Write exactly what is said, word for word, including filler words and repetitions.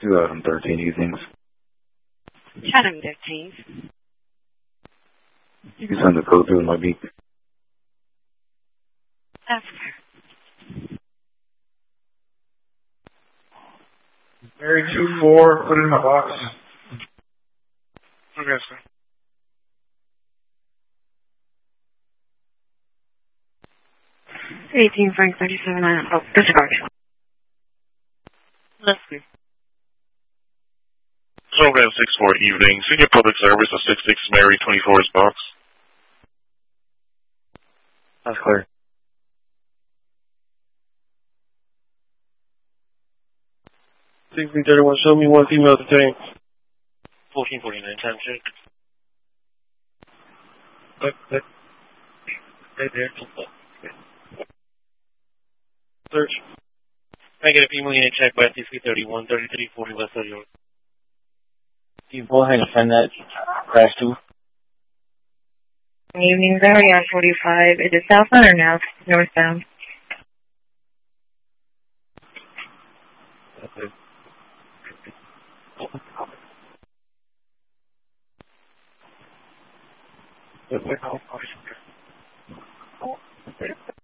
twenty thirteen evenings. Chatham thirteen. You can send the code through my beep. That's fair. Mary two four, put it in my box. Okay, sir. eighteen Frank thirty-seven nine. Oh, disregard. Leslie. Program six four evening. Senior Public Service of six six Mary twenty-four's box. That's clear. sixteen thirty-one, show me one female detained. fourteen forty-nine, time check. Right, right, Right there. search. I get a female unit check by C C thirty-one, thirty-three forty West thirty York. You go ahead and send that crash to. Good evening, Valley I forty-five. Is it southbound or north? Northbound. Okay.